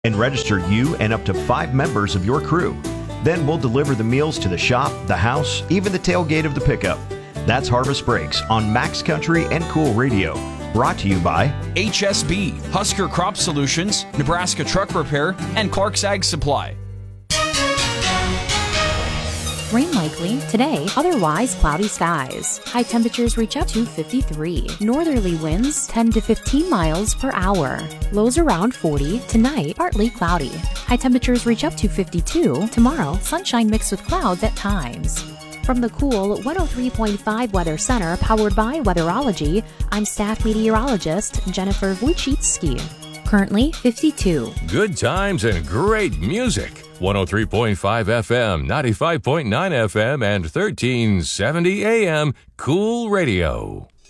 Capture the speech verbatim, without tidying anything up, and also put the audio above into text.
and register you and up to five members of your crew. Then we'll deliver the meals to the shop, the house, even the tailgate of the pickup. That's Harvest Breaks on Max Country and Cool Radio. Brought to you by H S B, Husker Crop Solutions, Nebraska Truck Repair, and Clark's Ag Supply. Rain likely today, otherwise cloudy skies. High temperatures reach up to fifty-three. Northerly winds ten to fifteen miles per hour. Lows around forty. Tonight, partly cloudy. High temperatures reach up to fifty-two. Tomorrow, sunshine mixed with clouds at times. From the Cool one oh three point five Weather Center, powered by Weatherology, I'm staff meteorologist Jennifer Wojcicki. Currently fifty-two. Good times and great music. one oh three point five F M, ninety-five point nine F M, and thirteen seventy A M Cool Radio.